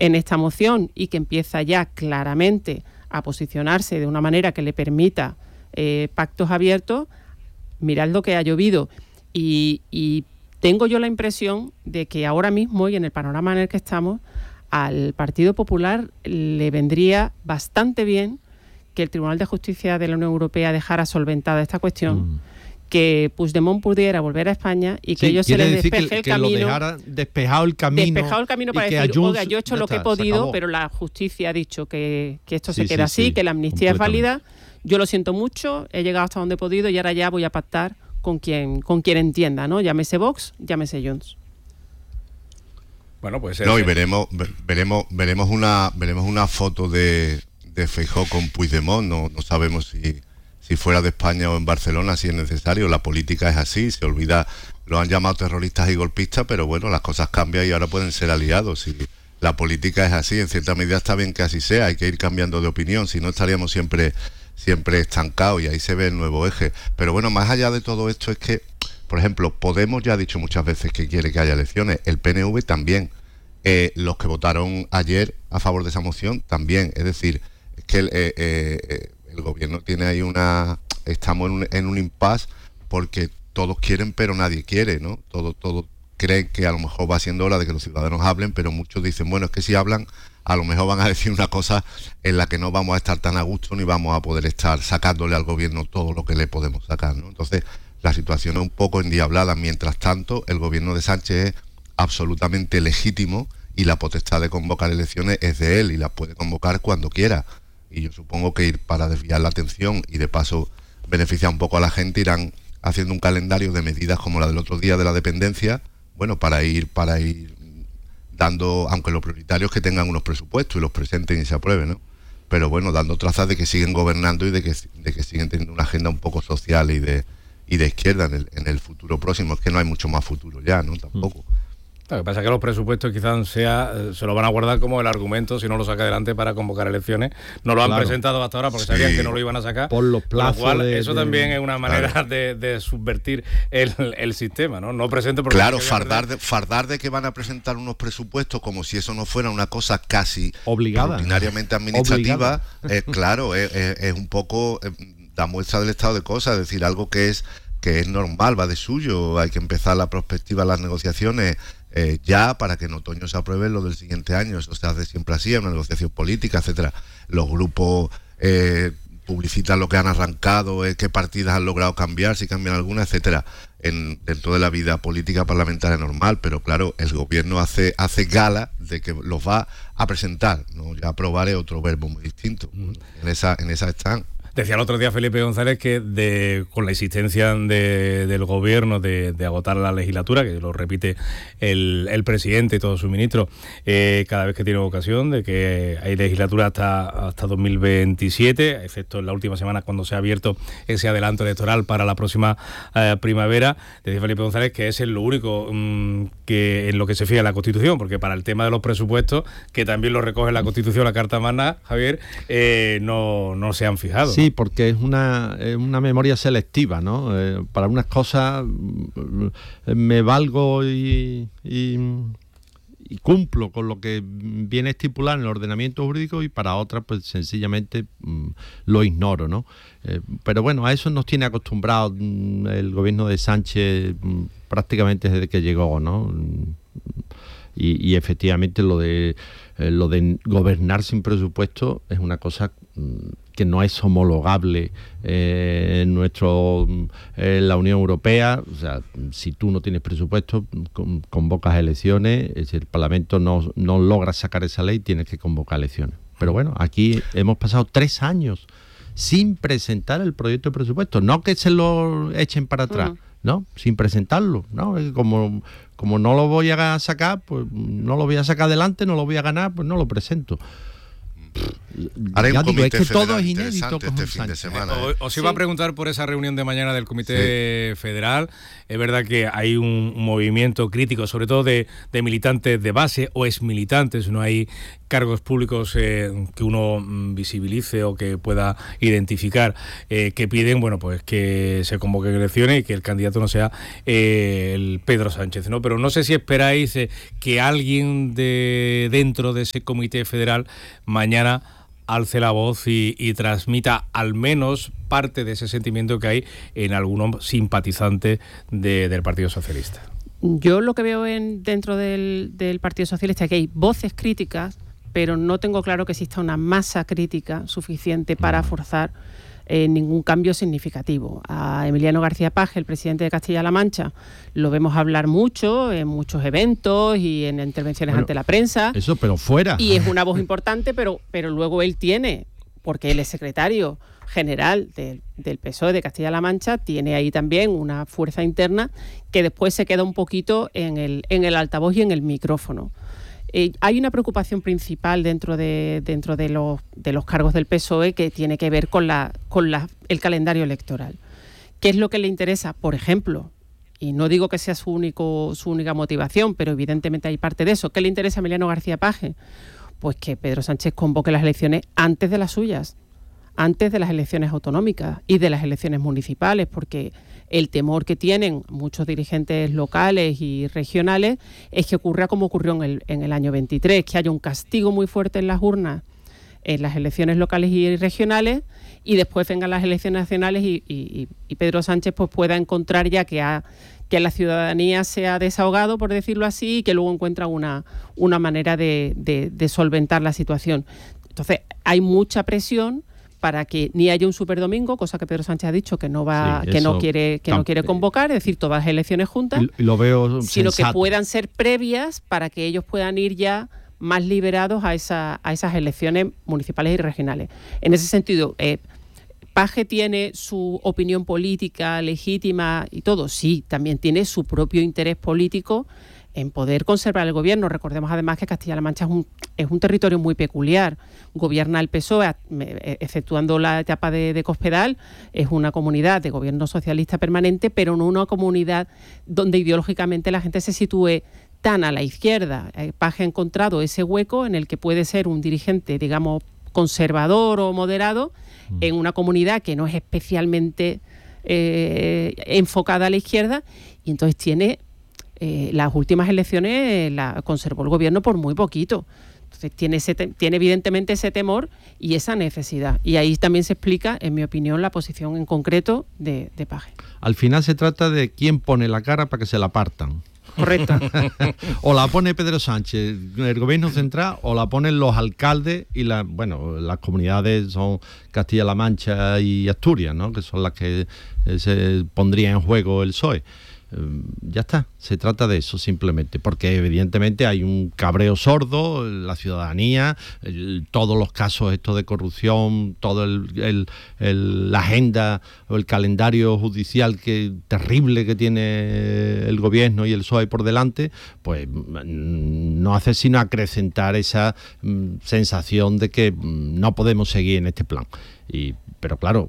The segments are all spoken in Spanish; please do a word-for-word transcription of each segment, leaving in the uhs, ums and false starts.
en esta moción y que empieza ya claramente a posicionarse de una manera que le permita eh, pactos abiertos, mirad lo que ha llovido. Y, y tengo yo la impresión de que ahora mismo y en el panorama en el que estamos, al Partido Popular le vendría bastante bien que el Tribunal de Justicia de la Unión Europea dejara solventada esta cuestión, mm. que Puigdemont pudiera volver a España y que sí, ellos se les despeje que, el que camino. Lo dejara despejado el camino. Despejado el camino para decir, Junts, oiga, yo he hecho lo está, que he podido, pero la justicia ha dicho que, que esto sí, se queda sí, así, sí, que la amnistía es válida. Yo lo siento mucho, he llegado hasta donde he podido y ahora ya voy a pactar con quien, con quien entienda, ¿no? Llámese Vox, llámese Junts. Bueno, pues no, y veremos veremos veremos una veremos una foto de, de Feijóo con Puigdemont. No, no sabemos si, si fuera de España o en Barcelona, si es necesario. La política es así, se olvida, lo han llamado terroristas y golpistas, pero bueno, las cosas cambian y ahora pueden ser aliados. Y la política es así, en cierta medida está bien que así sea, hay que ir cambiando de opinión, si no estaríamos siempre siempre estancados, y ahí se ve el nuevo eje. Pero bueno, más allá de todo esto es que, por ejemplo, Podemos ya ha dicho muchas veces que quiere que haya elecciones, el P N V también, eh, los que votaron ayer a favor de esa moción también, es decir, es que el, eh, eh, el gobierno tiene ahí una, estamos en un, en un impasse porque todos quieren pero nadie quiere, ¿no? Todos, todos creen que a lo mejor va siendo hora de que los ciudadanos hablen, pero muchos dicen, bueno, es que si hablan, a lo mejor van a decir una cosa en la que no vamos a estar tan a gusto ni vamos a poder estar sacándole al gobierno todo lo que le podemos sacar, ¿no? Entonces, la situación es un poco endiablada. Mientras tanto, el gobierno de Sánchez es absolutamente legítimo y la potestad de convocar elecciones es de él y las puede convocar cuando quiera. Y yo supongo que ir para desviar la atención y de paso beneficiar un poco a la gente, irán haciendo un calendario de medidas como la del otro día de la dependencia, bueno, para ir para ir dando, aunque lo prioritario es que tengan unos presupuestos y los presenten y se aprueben, ¿no? Pero bueno, dando trazas de que siguen gobernando y de que, de que siguen teniendo una agenda un poco social y de y de izquierda en el, en el futuro próximo. Es que no hay mucho más futuro ya, ¿no? Tampoco. Lo que pasa es que los presupuestos quizás sea, se lo van a guardar como el argumento si no lo saca adelante para convocar elecciones. No lo han claro. presentado hasta ahora porque sí. sabían que no lo iban a sacar. Por los plazos. Por lo cual, de, eso de... también es una manera claro. de, de subvertir el, el sistema, ¿no? No presento porque... Claro, fardar de, fardar de que van a presentar unos presupuestos como si eso no fuera una cosa casi obligada, rutinariamente administrativa. Eh, claro, es, es, es un poco... Eh, da muestra del estado de cosas, es decir, algo que es que es normal, va de suyo, hay que empezar la prospectiva, las negociaciones eh, ya para que en otoño se apruebe lo del siguiente año. Eso se hace siempre así, en una negociación política, etcétera. Los grupos eh, publicitan lo que han arrancado, eh, qué partidas han logrado cambiar, si cambian alguna, etcétera, en, dentro de la vida política parlamentaria normal, pero claro, el gobierno hace hace gala de que los va a presentar, ¿no? Ya aprobar es otro verbo muy distinto. Mm. En esa, en esa están. Decía el otro día Felipe González que de, con la insistencia de, del gobierno de, de agotar la legislatura, que lo repite el, el presidente y todos sus ministros, eh, cada vez que tiene ocasión, de que hay legislatura hasta, hasta dos mil veintisiete, excepto en la última semana cuando se ha abierto ese adelanto electoral para la próxima eh, primavera. Decía Felipe González que ese es lo único um, que en lo que se fija la Constitución, porque para el tema de los presupuestos, que también lo recoge la Constitución, la Carta Magna, Javier, eh, no, no se han fijado. Sí, porque es una, es una memoria selectiva, ¿no? Eh, para unas cosas me valgo y, y, y cumplo con lo que viene estipulado en el ordenamiento jurídico y para otras, pues sencillamente mm, lo ignoro, ¿no? Eh, pero bueno, a eso nos tiene acostumbrados mm, el gobierno de Sánchez mm, prácticamente desde que llegó, ¿no? Y, y efectivamente lo de eh, lo de gobernar sin presupuesto es una cosa mm, que no es homologable eh, en nuestro en la Unión Europea. O sea, si tú no tienes presupuesto, con, convocas elecciones, si el Parlamento no, no logra sacar esa ley, tienes que convocar elecciones. Pero bueno, aquí hemos pasado tres años sin presentar el proyecto de presupuesto, no que se lo echen para atrás, uh-huh. ¿no? Sin presentarlo, ¿no? Como, como no lo voy a sacar, pues no lo voy a sacar adelante, no lo voy a ganar, pues no lo presento. Ahora hay ya un digo, es comité que todo federal es inédito interesante con este fin de Sánchez. semana. O- ¿eh? Os Sí. iba a preguntar por esa reunión de mañana del Comité Federal. Es verdad que hay un movimiento crítico, sobre todo de, de militantes de base o exmilitantes. No hay cargos públicos eh, que uno mm, visibilice o que pueda identificar, eh, que piden, bueno, pues que se convoquen elecciones y que el candidato no sea eh, el Pedro Sánchez, ¿no? Pero no sé si esperáis eh, que alguien de dentro de ese Comité Federal mañana alce la voz y, y transmita al menos parte de ese sentimiento que hay en algunos simpatizantes de, del Partido Socialista. Yo lo que veo en, dentro del, del Partido Socialista es que hay voces críticas, pero no tengo claro que exista una masa crítica suficiente para forzar eh, ningún cambio significativo. A Emiliano García Paje, el presidente de Castilla-La Mancha, lo vemos hablar mucho en muchos eventos y en intervenciones Bueno, ante la prensa. Eso, pero fuera. Y es una voz importante, pero, pero luego él tiene, porque él es secretario general de, del P S O E de Castilla-La Mancha, tiene ahí también una fuerza interna que después se queda un poquito en el, en el altavoz y en el micrófono. Eh, hay una preocupación principal dentro de dentro de los de los cargos del P S O E que tiene que ver con la con la, el calendario electoral. ¿Qué es lo que le interesa? Por ejemplo, y no digo que sea su único su única motivación, pero evidentemente hay parte de eso. ¿Qué le interesa a Emiliano García Paje? Pues que Pedro Sánchez convoque las elecciones antes de las suyas, antes de las elecciones autonómicas y de las elecciones municipales, porque el temor que tienen muchos dirigentes locales y regionales es que ocurra como ocurrió en el, en el año veintitrés, que haya un castigo muy fuerte en las urnas en las elecciones locales y regionales y después vengan las elecciones nacionales y, y, y Pedro Sánchez pues pueda encontrar ya que, ha, que la ciudadanía se ha desahogado, por decirlo así, y que luego encuentra una, una manera de, de, de solventar la situación. Entonces, hay mucha presión para que ni haya un superdomingo, cosa que Pedro Sánchez ha dicho que no va, Sí, que no eso quiere, que no quiere convocar, es decir, todas las elecciones juntas, Y lo veo sino sensato. que puedan ser previas para que ellos puedan ir ya más liberados a, esa, a esas elecciones municipales y regionales. En ese sentido, eh, ¿Paje tiene su opinión política legítima y todo? Sí, también tiene su propio interés político en poder conservar el gobierno. Recordemos además que Castilla-La Mancha es un, es un territorio muy peculiar. Gobierna el P S O E, exceptuando la etapa de, de Cospedal, es una comunidad de gobierno socialista permanente, pero no una comunidad donde ideológicamente la gente se sitúe tan a la izquierda. Paje ha encontrado ese hueco en el que puede ser un dirigente, digamos, conservador o moderado, mm. en una comunidad que no es especialmente eh, enfocada a la izquierda, y entonces tiene... Eh, las últimas elecciones eh, la conservó el gobierno por muy poquito. Entonces tiene, ese te- tiene evidentemente ese temor y esa necesidad. Y ahí también se explica, en mi opinión, la posición en concreto de, de Paje. Al final se trata de quién pone la cara para que se la partan. Correcto. O la pone Pedro Sánchez, el gobierno central, o la ponen los alcaldes y la, bueno, las comunidades son Castilla-La Mancha y Asturias, ¿no? Que son las que eh, se pondría en juego el P S O E. Ya está, se trata de eso simplemente, porque evidentemente hay un cabreo sordo, la ciudadanía, el, todos los casos estos de corrupción, todo el, el, el, la agenda o el calendario judicial que terrible que tiene el gobierno y el P S O E por delante, pues no hace sino acrecentar esa mm, sensación de que mm, no podemos seguir en este plan. Y pero claro,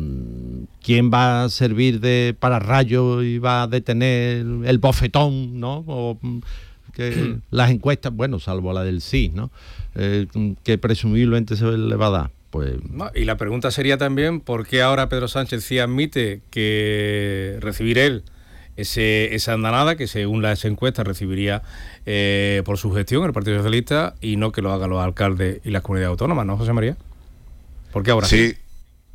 ¿quién va a servir de pararrayo y va a detener el bofetón, ¿no? O que las encuestas, bueno, salvo la del C I S, ¿no? Eh, que presumiblemente se le va a dar. Pues... No, y la pregunta sería también, ¿por qué ahora Pedro Sánchez sí admite que recibir él ese, esa andanada que según las encuestas recibiría eh, por su gestión el Partido Socialista y no que lo hagan los alcaldes y las comunidades autónomas, ¿no, José María? ¿Por qué ahora sí? Sí.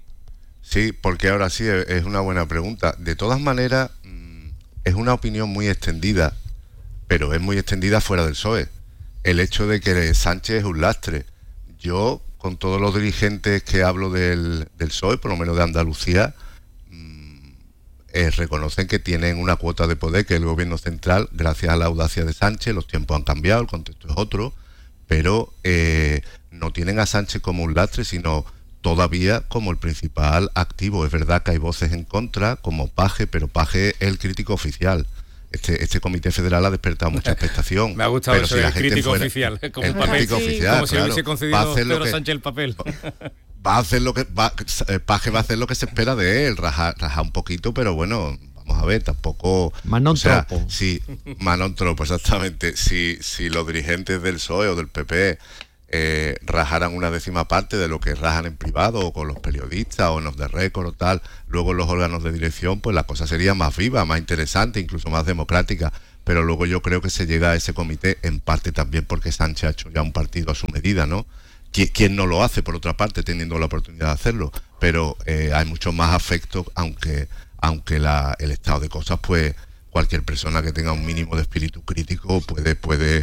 Sí, porque ahora sí es una buena pregunta. De todas maneras, es una opinión muy extendida, pero es muy extendida fuera del P S O E. El hecho de que Sánchez es un lastre. Yo, con todos los dirigentes que hablo del, del P S O E, por lo menos de Andalucía, eh, reconocen que tienen una cuota de poder, que el gobierno central, gracias a la audacia de Sánchez, los tiempos han cambiado, el contexto es otro, pero eh, no tienen a Sánchez como un lastre, sino todavía como el principal activo. Es verdad que hay voces en contra, como Paje, pero Paje es el crítico oficial. Este, este comité federal ha despertado mucha expectación. Me ha gustado pero eso, si la el gente crítico fuera, oficial. Como, el papel, crítico sí, oficial, como si claro, hubiese concedido Pedro que, Sánchez el papel. Va a hacer lo que va, Paje va a hacer lo que se espera de él, rajar, rajar un poquito, pero bueno, vamos a ver, tampoco. Manon o sea, Tropo. Si, Manon Tropo, exactamente. Si, si los dirigentes del P S O E o del P P eh, rajaran una décima parte de lo que rajan en privado o con los periodistas o en los de récord o tal, luego en los órganos de dirección, pues la cosa sería más viva, más interesante, incluso más democrática. Pero luego yo creo que se llega a ese comité en parte también porque Sánchez ha hecho ya un partido a su medida, ¿no? ¿Quién no lo hace, por otra parte, teniendo la oportunidad de hacerlo? Pero eh, hay mucho más afecto, aunque aunque la, el estado de cosas, pues cualquier persona que tenga un mínimo de espíritu crítico puede puede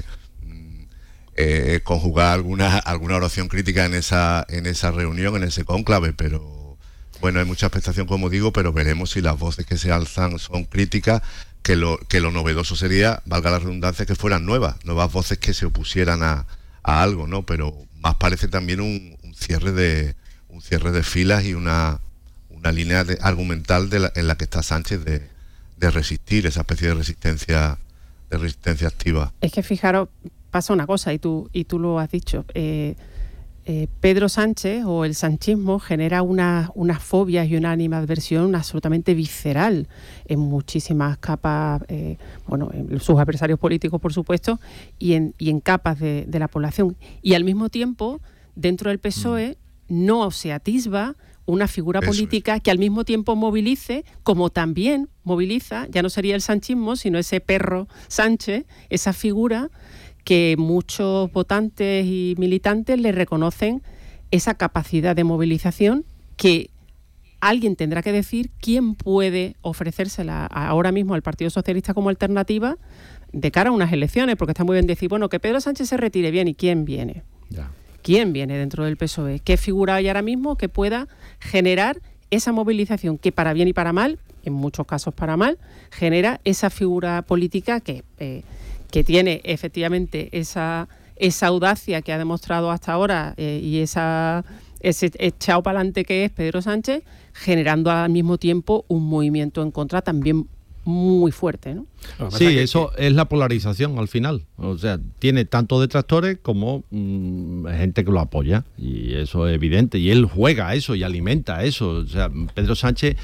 eh, conjugar alguna alguna oración crítica en esa en esa reunión, en ese cónclave, pero bueno, hay mucha expectación, como digo, pero veremos si las voces que se alzan son críticas, que lo que lo novedoso sería, valga la redundancia, que fueran nuevas, nuevas voces que se opusieran a, a algo, ¿no? Pero más parece también un, un cierre de un cierre de filas y una una línea de, argumental de la, en la que está Sánchez de, de resistir, esa especie de resistencia de resistencia activa. Es que fijaros, pasa una cosa, y tú y tú lo has dicho, eh, eh, Pedro Sánchez o el sanchismo genera unas una fobias y una animadversión absolutamente visceral en muchísimas capas, eh, bueno, en sus adversarios políticos, por supuesto, y en, y en capas de, de la población. Y al mismo tiempo, dentro del P S O E, mm. no se atisba una figura Eso política es. que al mismo tiempo movilice, como también moviliza, ya no sería el sanchismo, sino ese perro Sánchez, esa figura que muchos votantes y militantes le reconocen esa capacidad de movilización que alguien tendrá que decir quién puede ofrecérsela ahora mismo al Partido Socialista como alternativa de cara a unas elecciones, porque está muy bien decir, bueno, que Pedro Sánchez se retire, bien, ¿y quién viene? Ya. ¿Quién viene dentro del P S O E? ¿Qué figura hay ahora mismo que pueda generar esa movilización que para bien y para mal, en muchos casos para mal, genera esa figura política que, eh, que tiene efectivamente esa, esa audacia que ha demostrado hasta ahora eh, y esa, ese echado para adelante que es Pedro Sánchez, generando al mismo tiempo un movimiento en contra también muy fuerte, ¿no? Sí, eso es la polarización al final. O sea, tiene tanto detractores como mmm, gente que lo apoya, y eso es evidente. Y él juega a eso y alimenta a eso. O sea, Pedro Sánchez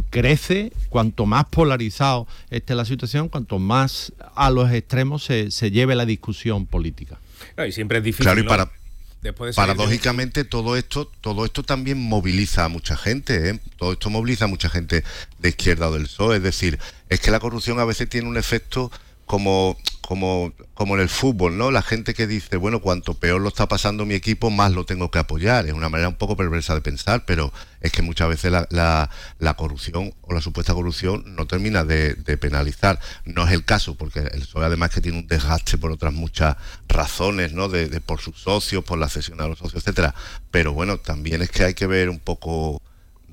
crece cuanto más polarizado esté la situación, cuanto más a los extremos se, se lleve la discusión política. Claro, y siempre es difícil, claro, y ¿no? para... De Paradójicamente todo esto todo esto también moviliza a mucha gente, ¿eh? Todo esto moviliza a mucha gente de izquierda o del P S O E. Es decir, es que la corrupción a veces tiene un efecto como como como en el fútbol, ¿no? La gente que dice, bueno, cuanto peor lo está pasando mi equipo, más lo tengo que apoyar. Es una manera un poco perversa de pensar, pero es que muchas veces la, la, la corrupción o la supuesta corrupción no termina de, de penalizar. No es el caso, porque el P S O E además que tiene un desgaste por otras muchas razones, ¿no? De, de por sus socios, por la cesión a los socios, etcétera. Pero bueno, también es que hay que ver un poco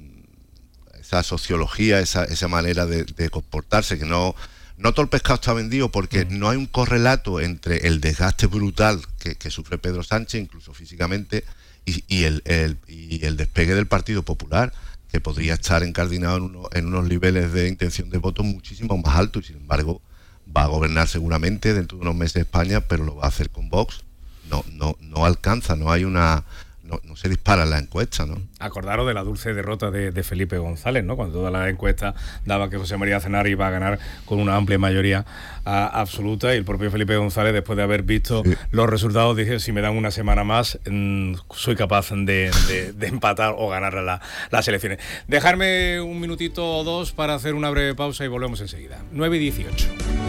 esa sociología, esa, esa manera de, de comportarse, que no... No todo el pescado está vendido, porque mm. no hay un correlato entre el desgaste brutal que, que sufre Pedro Sánchez, incluso físicamente, y, y, el, el, y el despegue del Partido Popular, que podría estar encardinado en, uno, en unos niveles de intención de voto muchísimo más altos, y sin embargo va a gobernar seguramente dentro de unos meses España, pero lo va a hacer con Vox. No, no, no alcanza, no hay una... No, no se dispara en la encuesta, ¿no? Acordaros de la dulce derrota de, de Felipe González, ¿no? Cuando toda la encuesta daba que José María Aznar iba a ganar con una amplia mayoría a, absoluta, y el propio Felipe González, después de haber visto sí. los resultados, dice, si me dan una semana más, mmm, soy capaz de, de, de empatar o ganar la, las elecciones. Dejarme un minutito o dos para hacer una breve pausa y volvemos enseguida. nueve y dieciocho.